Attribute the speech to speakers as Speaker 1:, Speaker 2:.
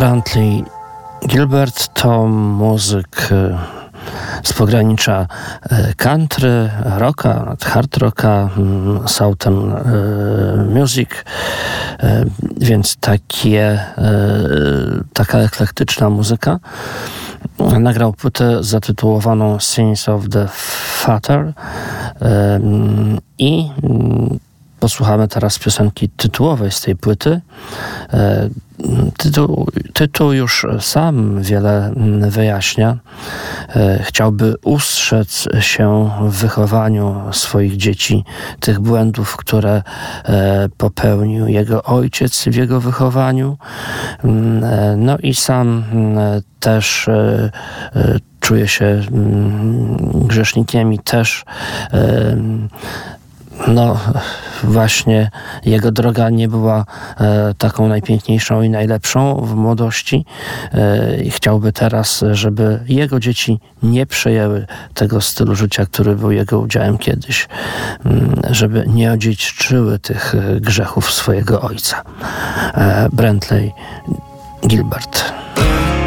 Speaker 1: Brantley Gilbert to muzyk z pogranicza country, rocka, hard rocka, southern music, więc taka eklektyczna muzyka. Nagrał płytę zatytułowaną Sins of the Father i posłuchamy teraz piosenki tytułowej z tej płyty. Tytuł już sam wiele wyjaśnia. Chciałby ustrzec się w wychowaniu swoich dzieci tych błędów, które popełnił jego ojciec w jego wychowaniu. No i sam też czuje się grzesznikiem i też właśnie jego droga nie była taką najpiękniejszą i najlepszą w młodości i chciałby teraz, żeby jego dzieci nie przejęły tego stylu życia, który był jego udziałem kiedyś, żeby nie odziedziczyły tych grzechów swojego ojca. Brantley Gilbert.